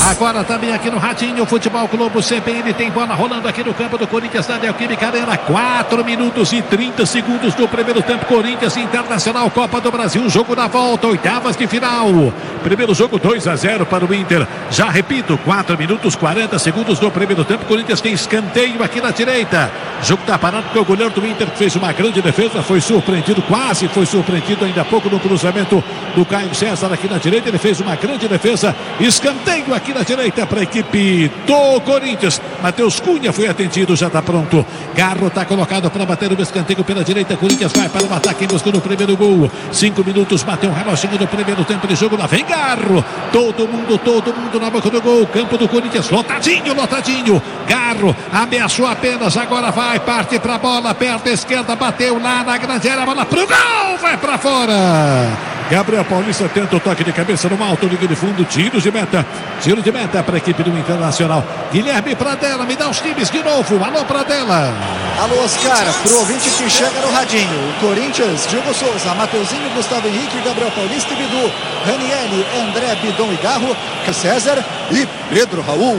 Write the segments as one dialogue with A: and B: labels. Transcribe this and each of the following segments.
A: Agora também aqui no Ratinho, Futebol Clube CBN tem bola rolando aqui no campo do Corinthians na Neoquímica Arena. 4 minutos e 30 segundos do primeiro tempo. Corinthians Internacional, Copa do Brasil, jogo da volta, oitavas de final. Primeiro jogo 2-0 para o Inter. Já repito, 4 minutos 40 segundos do primeiro tempo. Corinthians tem escanteio aqui na direita. O jogo está parado porque o goleiro do Inter fez uma grande defesa, foi surpreendido, quase foi surpreendido ainda há pouco no cruzamento do Caio César aqui na direita. Ele fez uma grande defesa. Escanteio aqui na direita para a equipe do Corinthians. Matheus Cunha foi atendido, já está pronto. Garro está colocado para bater o escanteio pela direita. Corinthians vai para o ataque em busca do primeiro gol. 5 minutos, bateu o reloginho do primeiro tempo de jogo. Lá vem Garro. Todo mundo na boca do gol. Campo do Corinthians, lotadinho. Garro ameaçou apenas, agora vai, parte para a bola, perto esquerda, bateu lá na grande área, bola pro gol, vai para fora. Gabriel Paulista tenta o toque de cabeça no alto, liga de fundo, tiro de meta para a equipe do Internacional. Guilherme Pradella, me dá os times de novo. Alô, Pradella.
B: Alô, Oscar, pro ouvinte que chega no radinho. O Corinthians, Diego Souza, Mateuzinho, Gustavo Henrique, Gabriel Paulista e Bidu, Ranieri, André, Bidon e Garro, César e Pedro Raul.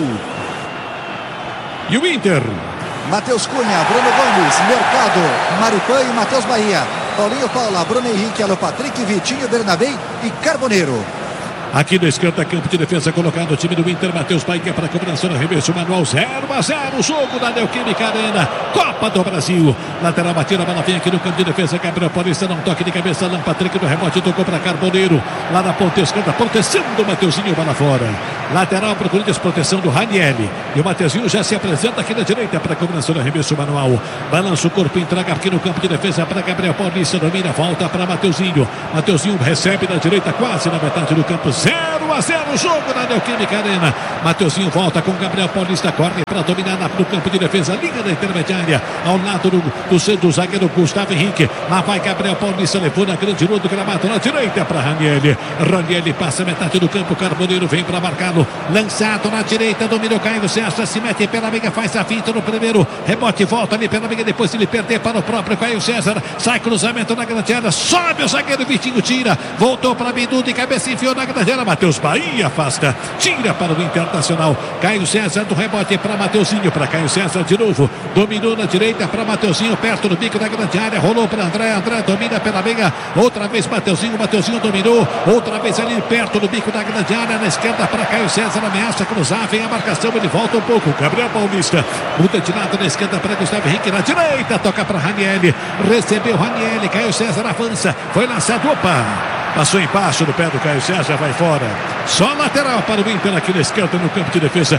A: E o Inter?
B: Matheus Cunha, Bruno Gomes, Mercado, Maripan e Matheus Bahia. Paulinho Paula, Bruno Henrique, Alô Patrick, Vitinho, Bernabé e Carboneiro.
A: Aqui no esquerda, campo de defesa, colocado o time do Inter. Matheus Bahia para a cobrança no arremesso manual. 0-0, jogo da Neoquímica Arena, Copa do Brasil. Lateral batida, a bola vem aqui no campo de defesa. Gabriel Paulista, não toque de cabeça. Alô Patrick no rebote, tocou para Carboneiro. Lá na ponta esquerda, proteção do Mateuzinho, bola fora. Lateral para o Corinthians, proteção do Ranieri. E o Mateuzinho já se apresenta aqui na direita para a cobrança no arremesso manual. Balança o corpo, entrega aqui no campo de defesa para Gabriel Paulista. Domina, volta para Mateuzinho. Mateuzinho recebe na direita, quase na metade do campo. 0-0 jogo na Neoquímica Arena. Mateuzinho volta com Gabriel Paulista, corre para dominar no campo de defesa, linha da intermediária, ao lado do zagueiro Gustavo Henrique. Lá vai Gabriel Paulista, levou na grande lua do gramado, na direita para Ranieri. Ranieri passa metade do campo, Carboneiro vem para marcá-lo, lançado na direita, domina o Caio César, se mete pela meia, faz a finta no primeiro, rebote, volta ali pela meia, depois ele perder para o próprio Caio César, sai cruzamento na grande área, sobe o zagueiro Vitinho, tira, voltou para Bidu, de cabeça enfiou na grande área. Matheus Bahia afasta, tira para o Internacional. Caio César do rebote para Mateuzinho, para Caio César de novo, dominou na direita para Mateuzinho, perto do bico da grande área, rolou para André domina pela meia, outra vez Mateuzinho dominou, outra vez ali perto do bico da grande área, na esquerda para Caio César, ameaça cruzar, vem a marcação, ele volta um pouco, Gabriel Paulista, muda de lado na esquerda para Gustavo Henrique, na direita, toca para Ranieri, recebeu Ranieri, Caio César avança, foi lançado, passou embaixo do pé do Caio César, vai fora. Só lateral para o Inter aqui na esquerda no campo de defesa.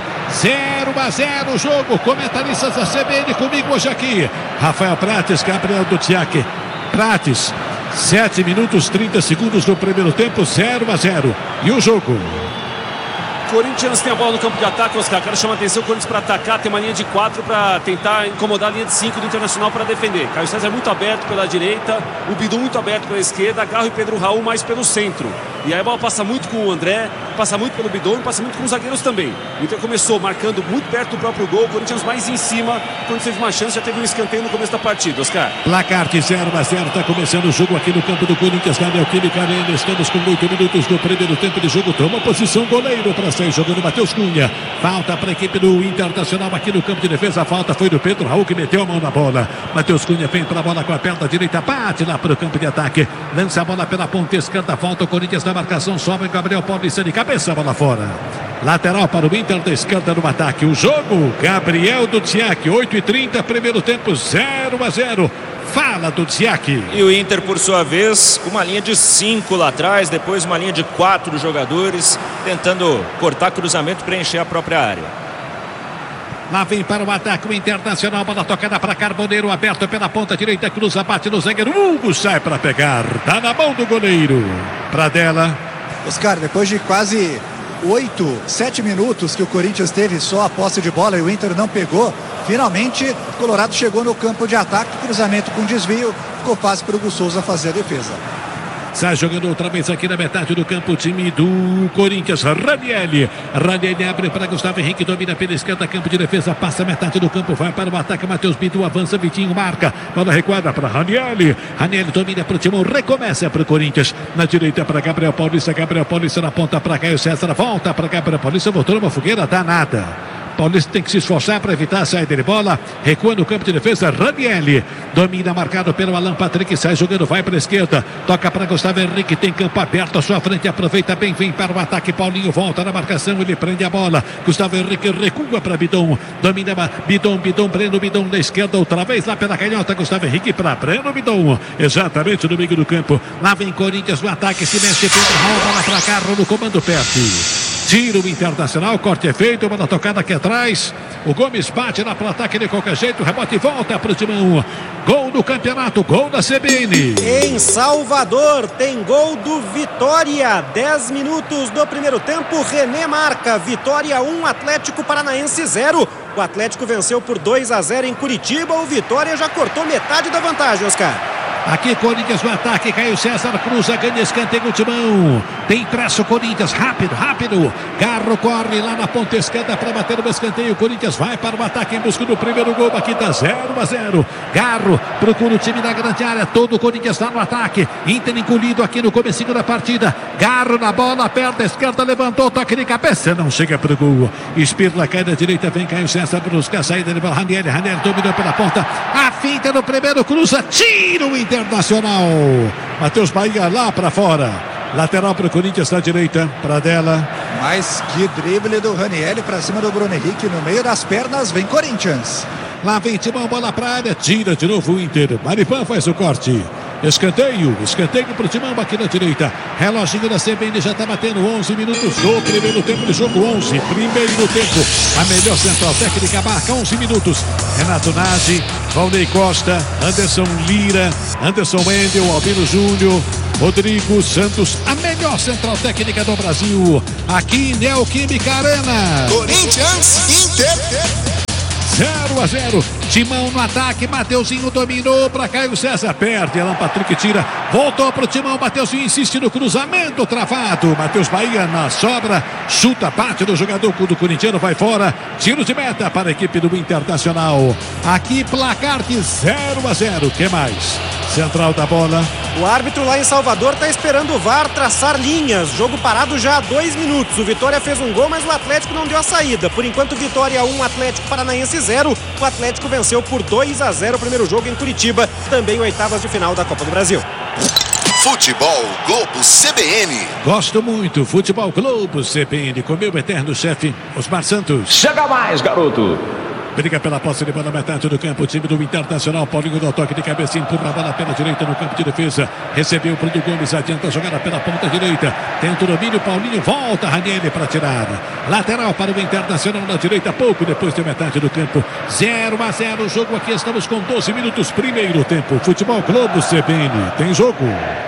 A: 0-0 o jogo. Comentaristas da CBN comigo hoje aqui. Rafael Prates, Gabriel Duziak. Prates, 7 minutos 30 segundos do primeiro tempo, 0-0. E o jogo?
C: Corinthians tem a bola no campo de ataque, Oscar. Quero chamar a atenção, o Corinthians para atacar, tem uma linha de 4 para tentar incomodar a linha de 5 do Internacional para defender. Caio César muito aberto pela direita, o Bidu muito aberto pela esquerda, Garro e Pedro Raul mais pelo centro. E aí a bola passa muito com o André, passa muito pelo Bidon, passa muito com os zagueiros também. O Inter começou marcando muito perto do próprio gol, o Corinthians mais em cima, quando teve uma chance, já teve um escanteio no começo da partida, Oscar.
A: Placar de 0-0, está começando o jogo aqui no campo do Corinthians, na Neoquímica Arena. Estamos com 8 minutos do primeiro tempo de jogo. Toma posição goleiro para sair jogando Matheus Cunha. Falta para a equipe do Internacional aqui no campo de defesa. A falta foi do Pedro Raul, que meteu a mão na bola. Matheus Cunha vem para a bola com a perna direita, bate lá para o campo de ataque, lança a bola pela ponta esquerda, falta o Corinthians na marcação, sobe Gabriel Paulista de cabeça, a bola fora. Lateral para o Inter da esquerda no ataque. O jogo, Gabriel Duziak, 8h30, primeiro tempo, 0-0. Fala do Duziak.
D: E o Inter, por sua vez, com uma linha de 5 lá atrás, depois uma linha de 4 jogadores, tentando cortar cruzamento, preencher a própria área.
A: Lá vem para o ataque o Internacional, bola tocada para Carboneiro, aberto pela ponta direita, cruza, bate no zagueiro, Hugo sai para pegar, tá na mão do goleiro. Pradella.
B: Oscar, depois de quase 7 minutos que o Corinthians teve só a posse de bola e o Inter não pegou, finalmente o Colorado chegou no campo de ataque, cruzamento com desvio, ficou fácil para o Hugo Souza fazer a defesa.
A: Sai jogando outra vez aqui na metade do campo o time do Corinthians. Ranieri abre para Gustavo Henrique, domina pela esquerda, campo de defesa, passa a metade do campo, vai para o ataque, Matheus Bidu avança, Vitinho marca, bola recuada para Ranieri domina para o Timão, recomeça para o Corinthians, na direita para Gabriel Paulista na ponta para Caio César, volta para Gabriel Paulista, voltou numa fogueira danada. Paulista tem que se esforçar para evitar a saída de bola. Recua no campo de defesa. Ranieri domina, marcado pelo Alan Patrick. Sai jogando, vai para a esquerda. Toca para Gustavo Henrique. Tem campo aberto à sua frente. Aproveita bem, vem para o ataque. Paulinho volta na marcação. Ele prende a bola. Gustavo Henrique recua para Bidon. Domina Breno Bidon na esquerda. Outra vez lá pela canhota. Gustavo Henrique para Breno Bidon. Exatamente no meio do campo. Lá vem Corinthians no ataque. Se mexe Pedro Raul. Bola para Carro no comando perto. Tira o Internacional, corte é feito, bola tocada aqui atrás. O Gomes bate lá para o ataque de qualquer jeito, rebote e volta para o Timão. Gol do campeonato, gol da CBN.
E: Em Salvador tem gol do Vitória. 10 minutos do primeiro tempo, René marca. Vitória 1, Atlético Paranaense 0. O Atlético venceu por 2-0 em Curitiba. O Vitória já cortou metade da vantagem, Oscar.
A: Aqui Corinthians no ataque, Caio César cruza, ganha escanteio, Timão. Tem pressa o Corinthians, rápido. Garro corre lá na ponta esquerda para bater o escanteio. Corinthians vai para o ataque em busca do primeiro gol. Aqui está 0-0. Garro procura o time da grande área. Todo o Corinthians está no ataque. Inter encolhido aqui no comecinho da partida. Garro na bola, perna esquerda, levantou, toque de cabeça, não chega para o gol. Espirla, cai da direita, vem Caio César para buscar a saída de bola. Ranieri dominou pela ponta. A finta no primeiro, cruza, tira o Internacional. Matheus Bahia lá para fora. Lateral para o Corinthians na direita, para dela.
B: Mas que drible do Ranieri para cima do Bruno Henrique, no meio das pernas, vem Corinthians.
A: Lá vem Timão, bola para a área, tira de novo o Inter. Maripan faz o corte. Escanteio para o Timão aqui na direita. Reloginho da CBN já está batendo 11 minutos do primeiro tempo de jogo. 11, primeiro tempo. A melhor central técnica marca 11 minutos. Renato Nagi, Valnei Costa, Anderson Lira, Anderson Wendel, Albino Júnior, Rodrigo Santos, a melhor central técnica do Brasil. Aqui em Neoquímica Arena.
F: Corinthians, Inter.
A: 0-0, Timão no ataque, Mateuzinho dominou para Caio César, perde, Alan Patrick tira, voltou para o Timão, Mateuzinho insiste no cruzamento, travado, Matheus Bahia na sobra, chuta, bate do jogador do corintiano, vai fora, tiro de meta para a equipe do Internacional. Aqui placar de 0-0, que mais? Central da bola.
E: O árbitro lá em Salvador está esperando o VAR traçar linhas. Jogo parado já há 2 minutos. O Vitória fez um gol, mas o Atlético não deu a saída. Por enquanto, Vitória 1, Atlético Paranaense 0. O Atlético venceu por 2-0 o primeiro jogo em Curitiba. Também oitavas de final da Copa do Brasil.
F: Futebol Globo CBN.
A: Gosto muito. Futebol Globo CBN. Com meu eterno chefe, Osmar Santos.
G: Chega mais, garoto.
A: Briga pela posse de bola na metade do campo. O time do Internacional. Paulinho dá o toque de cabeça. Empurra a bola pela direita no campo de defesa. Recebeu para o Gomes. Adianta a jogada pela ponta direita. Tenta o domínio. Paulinho volta. Ranieri para tirar. Lateral para o Internacional na direita. Pouco depois da metade do campo. 0-0 o jogo aqui. Estamos com 12 minutos. Primeiro tempo. Futebol Globo CBN. Tem jogo.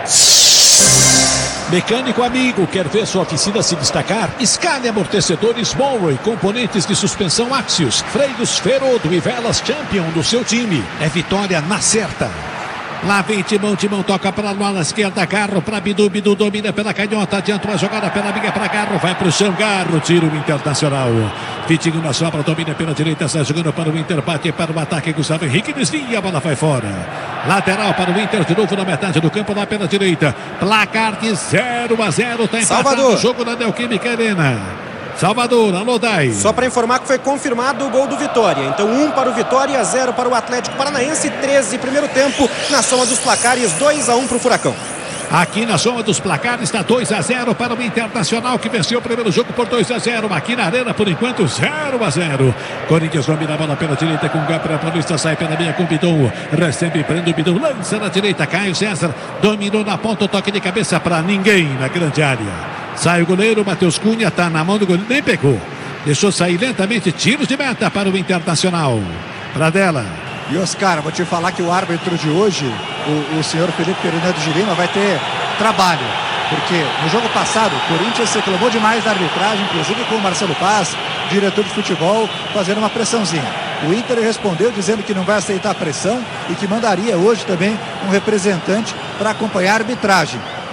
A: Mecânico amigo, quer ver sua oficina se destacar? Escale amortecedores Monroe, componentes de suspensão Axios, freios Ferodo e velas Champion do seu time. É vitória na certa. Lá vem Timão toca para lá na esquerda, Garro para Bidu domina pela canhota, adianta uma jogada pela minha para Garro, vai para o chão, Garro, tira o Internacional. Vitinho na sobra, domina pela direita, sai jogando para o Inter, bate para o ataque, Gustavo Henrique desvia, a bola vai fora. Lateral para o Inter, de novo na metade do campo, lá pela direita. Placar de 0-0, está empatado o jogo na Neoquímica Arena. Salvador, alô Dai.
E: Só para informar que foi confirmado o gol do Vitória. Então 1 para o Vitória, 0 para o Atlético Paranaense, 13 primeiro tempo. Na soma dos placares, 2-1 para o Furacão.
A: Aqui na soma dos placares está 2-0 para o Internacional, que venceu o primeiro jogo por 2-0. Aqui na Arena, por enquanto, 0-0. Corinthians domina a bola pela direita com o Gabriel Paulista, sai pela meia com o Bidon. Recebe, prende o Bidon, lança na direita. Caio César dominou na ponta, o toque de cabeça para ninguém na grande área. Sai o goleiro, Matheus Cunha, está na mão do goleiro, nem pegou. Deixou sair lentamente, tiros de meta para o Internacional. Para dela.
B: E Oscar, vou te falar que o árbitro de hoje, o senhor Felipe Fernando de Lima, vai ter trabalho. Porque no jogo passado, o Corinthians reclamou demais da arbitragem, inclusive com o Marcelo Paz, diretor de futebol, fazendo uma pressãozinha. O Inter respondeu dizendo que não vai aceitar a pressão e que mandaria hoje também um representante para acompanhar a arbitragem.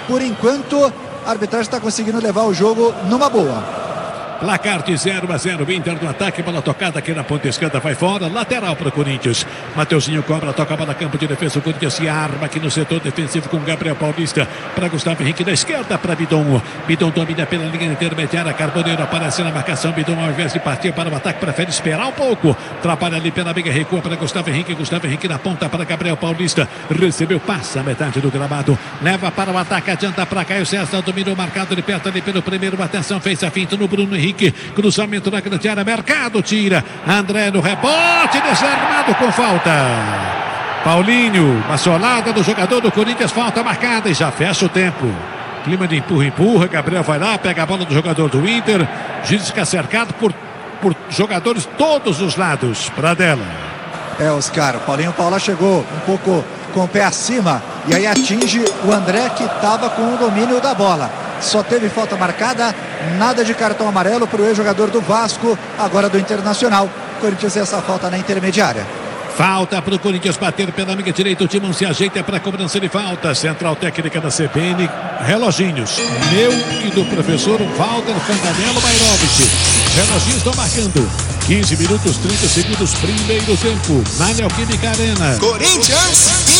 B: Por enquanto, a arbitragem está conseguindo levar o jogo numa boa.
A: Placar de 0-0, Inter no ataque, bola tocada aqui na ponta esquerda, vai fora, lateral para o Corinthians. Mateuzinho cobra, toca a bola, campo de defesa, o Corinthians se arma aqui no setor defensivo com Gabriel Paulista, para Gustavo Henrique, da esquerda para Bidon. Bidon domina pela linha intermediária, Carboneiro aparece na marcação, Bidon ao invés de partir para o ataque, prefere esperar um pouco, trabalha ali pela meia, recua para Gustavo Henrique na ponta para Gabriel Paulista, recebeu, passa a metade do gramado, leva para o ataque, adianta para Caio César, dominou marcado de perto ali pelo primeiro, atenção, fez a finta no Bruno Henrique, cruzamento na grande área, Mercado tira, André no rebote, desarmado com falta. Paulinho, uma solada do jogador do Corinthians, falta marcada e já fecha o tempo. Clima de empurra, Gabriel vai lá, pega a bola do jogador do Inter, Gil fica cercado por jogadores todos os lados, Pradella.
B: Oscar, o Paulinho Paula chegou um pouco com o pé acima e aí atinge o André, que estava com o domínio da bola. Só teve falta marcada, nada de cartão amarelo para o ex-jogador do Vasco, agora do Internacional. Corinthians, essa falta na intermediária.
A: Falta para o Corinthians bater pela amiga direita, o Timão se ajeita para a cobrança de falta. Central técnica da CBN, reloginhos, meu e do professor Walter Fandanello Bairovic. Reloginhos estão marcando. 15 minutos, 30 segundos, primeiro tempo, na Neoquímica Arena.
F: Corinthians,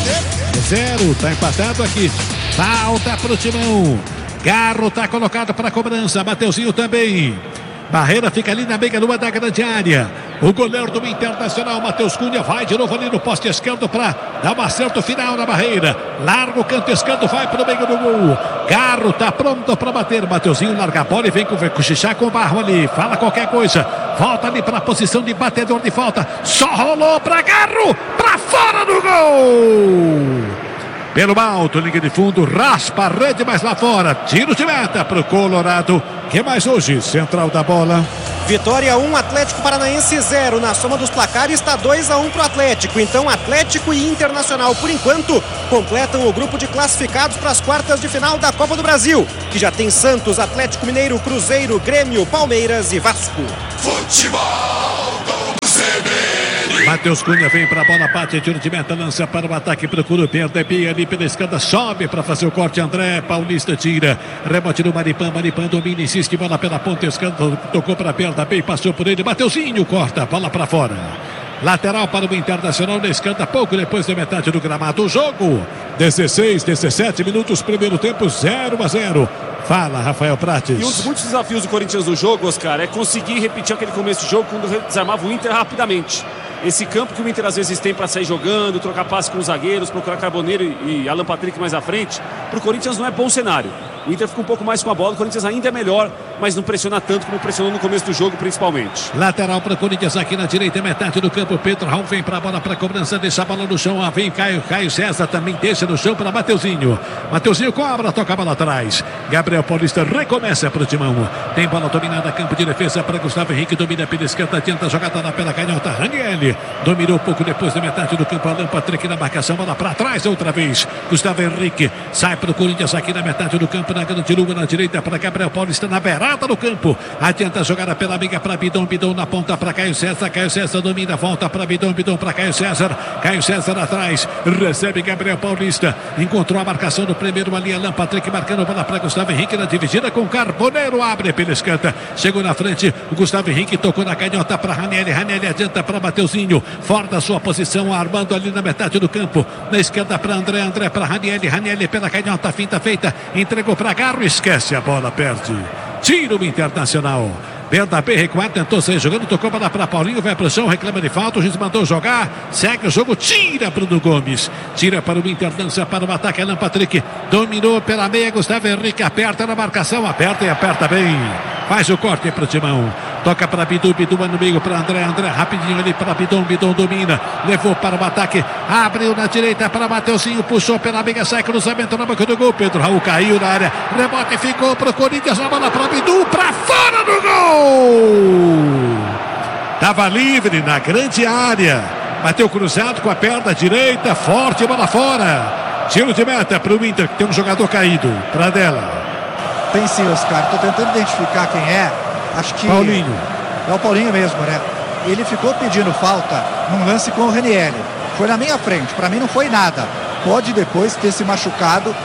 A: 0, tá empatado aqui. Falta para o Timão. Garro tá colocado para a cobrança, Mateuzinho também. Barreira fica ali na meia lua da grande área. O goleiro do Internacional, Matheus Cunha, vai de novo ali no poste esquerdo para dar um acerto final na barreira. Larga o canto esquerdo, vai para o meio do gol. Garro tá pronto para bater. Mateuzinho larga a bola e vem cochichar com o Barro ali. Fala qualquer coisa. Volta ali para a posição de batedor de falta. Só rolou para Garro, para fora do gol. Pelo alto, linha de fundo, raspa a rede, mas lá fora, tiro de meta para o Colorado. Que mais hoje? Central da bola.
E: Vitória 1, Atlético Paranaense 0. Na soma dos placares está 2-1 para o Atlético. Então Atlético e Internacional, por enquanto, completam o grupo de classificados para as quartas de final da Copa do Brasil, que já tem Santos, Atlético Mineiro, Cruzeiro, Grêmio, Palmeiras e Vasco.
F: futebol do CBN.
A: Matheus Cunha vem para a bola, bate, tiro de meta, lança para o ataque, procura o Pia ali pela esquerda, sobe para fazer o corte, André Paulista tira, rebote no Maripã domina, insiste, bola pela ponta esquerda, tocou para a perna, bem, passou por ele, Mateuzinho corta, bola para fora. Lateral para o Internacional na esquerda, pouco depois da metade do gramado. O jogo, 16, 17 minutos, primeiro tempo, 0-0. Fala, Rafael Prates.
C: E um dos muitos desafios do Corinthians no jogo, Oscar, é conseguir repetir aquele começo de jogo quando desarmava o Inter rapidamente. Esse campo que o Inter às vezes tem para sair jogando, trocar passe com os zagueiros, procurar Carboneiro e Alan Patrick mais à frente, para o Corinthians não é bom cenário. O Inter fica um pouco mais com a bola, o Corinthians ainda é melhor, mas não pressiona tanto como pressionou no começo do jogo, principalmente.
A: Lateral para o Corinthians aqui na direita, metade do campo. Pedro Raul vem para a bola, para a cobrança, deixa a bola no chão. Vem Caio César também deixa no chão para Mateuzinho. Mateuzinho cobra, toca a bola atrás. Gabriel Paulista recomeça para o Timão. Tem bola dominada, campo de defesa para Gustavo Henrique, domina pela esquerda, adianta a jogada na pela canhota. Ranieri dominou pouco depois da metade do campo. Alan Patrick na marcação, bola para trás outra vez. Gustavo Henrique sai para o Corinthians aqui na metade do campo, na grande lua, na direita para Gabriel Paulista, na beirada do campo. Adianta a jogada pela amiga para Bidon na ponta para Caio César domina, volta para Bidon para Caio César atrás, recebe Gabriel Paulista, encontrou a marcação do primeiro ali, Alan Patrick marcando a bola para Gustavo Henrique na dividida com Carboneiro, abre pela esquerda, chegou na frente, o Gustavo Henrique tocou na canhota para Ranieri adianta para Mateuzinho, fora da sua posição, armando ali na metade do campo, na esquerda para André para Ranieri pela canhota, finta feita, entregou para Garro, esquece a bola, perde. Tira o Internacional. Perda bem recuado, tentou sair jogando, tocou para Paulinho, vai para o chão, reclama de falta, o juiz mandou jogar, segue o jogo, tira Bruno Gomes, tira para o Internacional, para o ataque, Alan Patrick, dominou pela meia, Gustavo Henrique, aperta na marcação, aperta e aperta bem, faz o corte para o Timão, toca para Bidon no meio para André rapidinho ali para Bidon domina, levou para o ataque, abriu na direita para Mateuzinho, puxou pela meia, sai cruzamento na boca do gol, Pedro Raul caiu na área, rebote ficou para o Corinthians, a bola para Bidon, para fora do gol! Estava livre na grande área, bateu cruzado com a perna direita, forte, bola fora, tiro de meta para o Inter, que tem um jogador caído. Pradella.
B: Tem sim, Oscar, estou tentando identificar quem é, acho que
A: Paulinho.
B: É o Paulinho mesmo, né? Ele ficou pedindo falta num lance com o Ranieri, foi na minha frente, para mim não foi nada, pode depois ter se machucado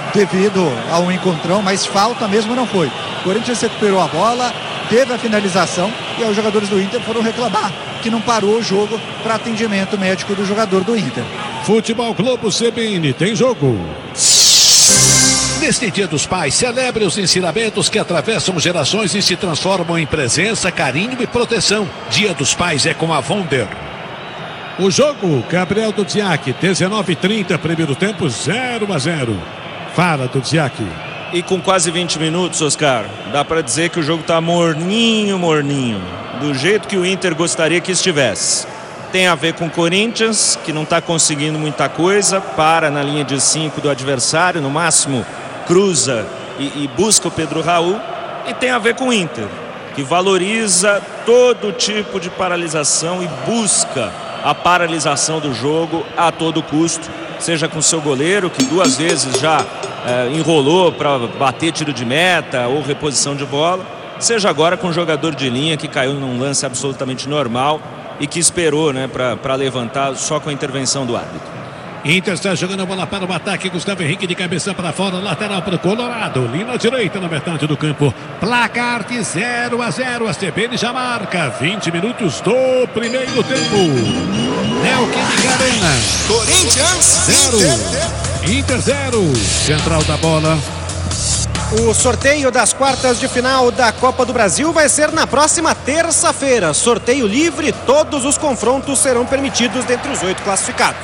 B: devido a um encontrão, mas falta mesmo não foi. O Corinthians recuperou a bola, teve a finalização e aí os jogadores do Inter foram reclamar que não parou o jogo para atendimento médico do jogador do Inter.
A: Futebol Globo CBN, tem jogo. Neste Dia dos Pais, celebre os ensinamentos que atravessam gerações e se transformam em presença, carinho e proteção. Dia dos Pais é com a Wonder. O jogo, Gabriel Dudziak, 19h30, primeiro tempo, 0-0. Fala, Dudziak.
D: E com quase 20 minutos, Oscar, dá para dizer que o jogo tá morninho, do jeito que o Inter gostaria que estivesse. Tem a ver com o Corinthians, que não está conseguindo muita coisa, para na linha de 5 do adversário, no máximo cruza e busca o Pedro Raul. E tem a ver com o Inter, que valoriza todo tipo de paralisação e busca a paralisação do jogo a todo custo, seja com seu goleiro, que 2 vezes já enrolou para bater tiro de meta ou reposição de bola, seja agora com o jogador de linha que caiu num lance absolutamente normal e que esperou, né, para levantar só com a intervenção do árbitro.
A: Inter está jogando a bola para o ataque. Gustavo Henrique de cabeça para fora, lateral para o Colorado, linha direita na metade do campo. Placar de 0-0. A CBN já marca 20 minutos do primeiro tempo. Neoquímica Arena,
F: Corinthians
A: 0, Inter 0. Central da bola.
E: O sorteio das quartas de final da Copa do Brasil vai ser na próxima terça-feira. Sorteio livre, todos os confrontos serão permitidos dentre os 8 classificados.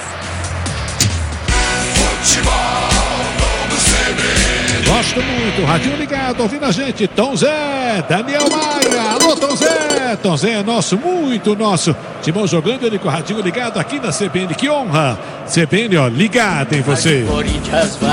A: Gosto muito, radinho ligado, ouvindo a gente, Tom Zé, Daniel Maia, alô Tom Zé, Tom Zé é nosso, muito nosso, Timão jogando ele com o radinho ligado aqui na CBN, que honra, CBN ó, ligado em você.
G: Corinthians vai.